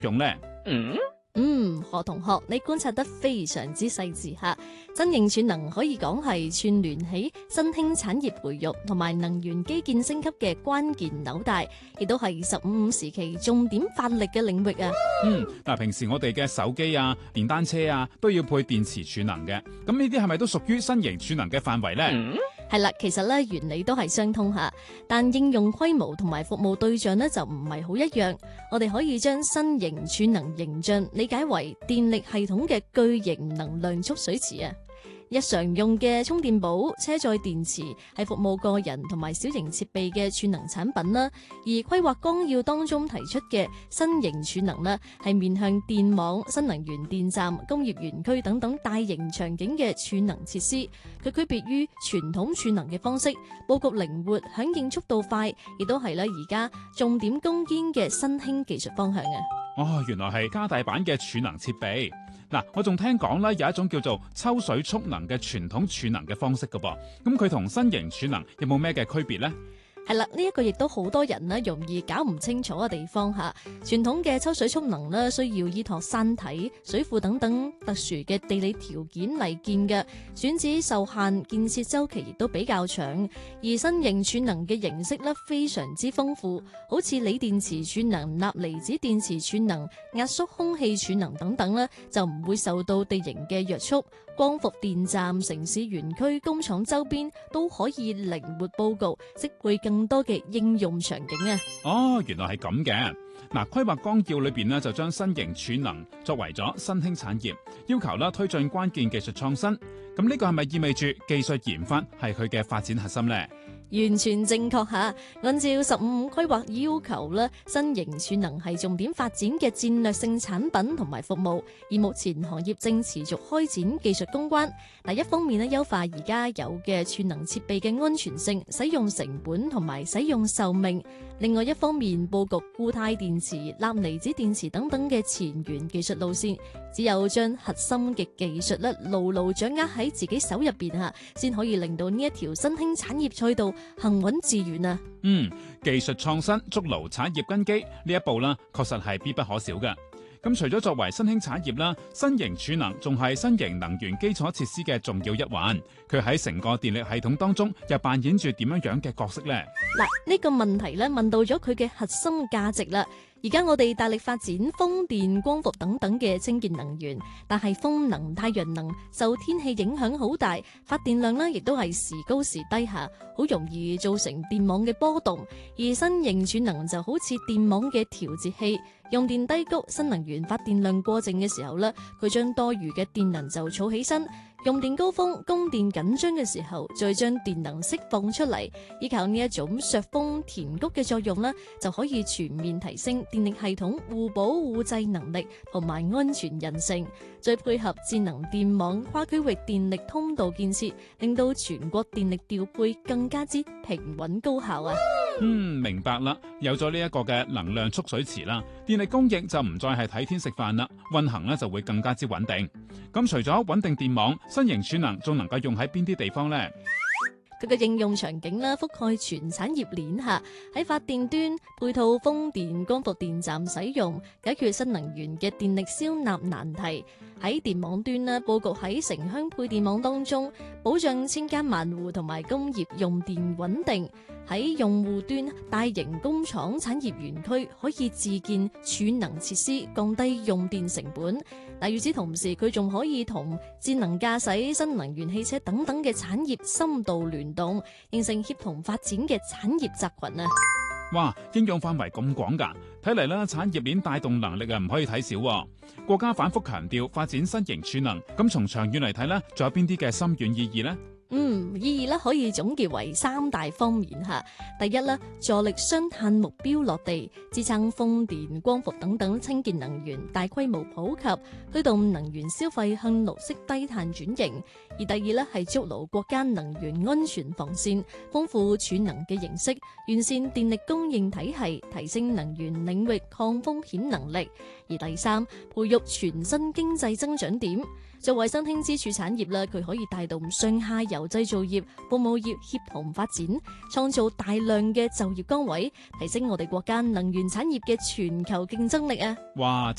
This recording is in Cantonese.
用呢？ 何同學，你觀察得非常之細緻吓。新型儲能可以講係串聯起新興產業培育同埋能源基建升級嘅關鍵紐帶，亦都係15時期重點發力嘅領域啊。 嗱，平時我哋嘅手機啊、電單車啊都要配電池儲能嘅，咁呢啲係咪都屬於新型儲能嘅範圍呢？ 係啦，其實咧原理都係相通吓，但應用規模同埋服務對象咧就唔係好一樣。我哋可以將新型儲能形象理解為電力系統嘅巨型能量蓄水池啊。日常用嘅充電寶、車載電池係服務個人同埋小型設備嘅儲能產品啦，而規劃綱要當中提出嘅新型儲能呢，係面向電網、新能源電站、工業園區等等大型場景嘅儲能設施。佢區別於傳統儲能嘅方式，佈局靈活、響應速度快，亦都係咧而家重點攻堅嘅新興技術方向啊！ 原來係加大版嘅儲能設備。嗱，我仲聽講咧有一種叫做抽水蓄能嘅傳統儲能嘅方式噶噃，咁佢同新型儲能有冇咩嘅區別呢？ 係啦，呢一個亦都好多人容易搞唔清楚嘅地方吓。傳統嘅抽水蓄能呢，需要依託山體、水庫等等特殊嘅地理條件嚟建嘅，選址受限，建設周期亦都比較長。而新型儲能嘅形式呢，非常之豐富，好似鋰電池儲能、鈉離子電池儲能、壓縮空氣儲能等等呢，就唔會受到地形嘅約束。光伏電站、城市園區、工廠周邊都可以靈活佈局，適配更多嘅應用場景啊！ 原來係咁嘅。嗱，規劃綱要裏邊呢，就將新型儲能作為咗新興產業，要求啦推進關鍵技術創新。咁呢個係咪意味住技術研發係佢嘅發展核心呢？ 完全正確吓，按照15規劃要求咧，新型儲能係重點發展嘅戰略性產品同埋服務，而目前行業正持續開展技術攻關。一方面咧，優化而家有嘅儲能設備嘅安全性、使用成本同埋使用壽命；另外一方面，佈局固態電池、鈉離子電池等等嘅前沿技術路線。只有將核心嘅技術咧牢牢掌握喺自己手入邊吓，先可以令到呢一條新興產業賽道行穩致遠啊！ 技術創新築牢產業根基呢一步啦，確實係必不可少嘅。咁除咗作為新興產業啦，新型儲能仲係新型能源基礎設施嘅重要一環。佢喺成個電力系統當中又扮演住點樣嘅角色呢？ 呢個問題咧問到咗佢嘅核心價值啦。而家我哋大力發展風電、光伏等等嘅清潔能源，但係風能、太陽能受天氣影響好大，發電量呢亦都係時高時低下，好容易造成電網嘅波動。而新型儲能就好似電網嘅調節器，用電低谷、新能源發電量過剩嘅時候呢，佢將多餘嘅電能就儲起身。用電高峰、供電緊張嘅時候，再將電能釋放出嚟，依靠呢一種削峰填谷嘅作用呢，就可以全面提升電力系統互補互濟能力同埋安全韌性。再配合智能電網、跨區域電力通道建設，令到全國電力調配更加之平穩高效啊！ 明白啦，有咗呢一個嘅能量蓄水池啦，電力供應就唔再係睇天食飯啦，運行呢就會更加之穩定。咁除咗穩定電網，新型儲能仲能夠用喺邊啲地方呢？ 佢嘅應用場景啦，覆蓋全產業鏈下，喺發電端配套風電、光伏電站使用，解決新能源嘅電力銷納難題；喺電網端啦，佈局喺城鄉配電網當中，保障千家萬戶同埋工業用電穩定；喺用戶端，大型工廠產業園區可以自建儲能設施，降低用電成本。但與此同時，佢仲可以同智能駕駛、新能源汽車等等嘅產業深度聯動，形成協同發展嘅產業集群啊！ 哇，應用範圍咁廣㗎，睇嚟啦，產業鏈帶動能力唔可以睇少。國家反覆強調發展新型儲能，咁從長遠嚟睇呢，仲有邊啲嘅深遠意義呢？ 意義咧可以總結為3大方面吓。第一咧，助力雙碳目標落地，支撐風電、光伏等等清潔能源大規模普及，推動能源消費向綠色低碳轉型。而第二咧係築牢國家能源安全防線，豐富儲能嘅形式，完善電力供應體系，提升能源領域抗風險能力。而第三，培育全新經濟增長點。作為新興支柱產業啦，佢可以帶動上下游由製造業、服務業協同發展，創造大量嘅就業崗位，提升我哋國家能源產業嘅全球競爭力啊！ 哇！